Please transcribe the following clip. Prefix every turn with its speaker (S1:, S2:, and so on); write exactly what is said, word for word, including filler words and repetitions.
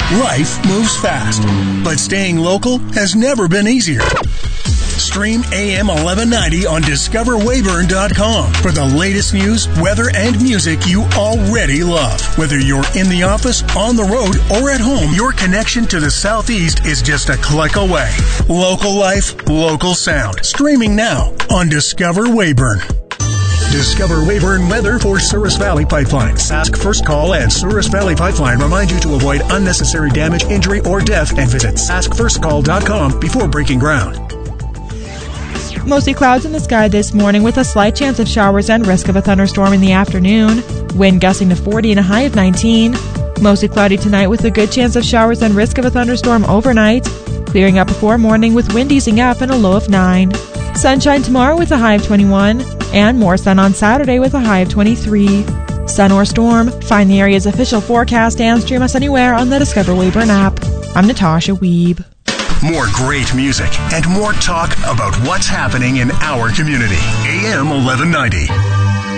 S1: Life moves fast, but staying local has never been easier. Stream A M eleven ninety on discover weyburn dot com for the latest news, weather, and music you already love. Whether you're in the office, on the road, or at home, your connection to the Southeast is just a click away. Local life, local sound. Streaming now on Discover Weyburn. Discover Weyburn weather for Souris Valley Pipeline. Sask First Call and Souris Valley Pipeline remind you to avoid unnecessary damage, injury, or death and visit sask first call dot com before breaking ground.
S2: Mostly clouds in the sky this morning with a slight chance of showers and risk of a thunderstorm in the afternoon. Wind gusting to forty and a high of nineteen. Mostly cloudy tonight with a good chance of showers and risk of a thunderstorm overnight. Clearing up before morning with wind easing up and a low of nine. Sunshine tomorrow with a high of twenty-one. And more sun on Saturday with a high of twenty-three. Sun or storm? Find the area's official forecast and stream us anywhere on the Discover Weyburn app. I'm Natasha Wiebe.
S1: More great music and more talk about what's happening in our community. A M eleven ninety.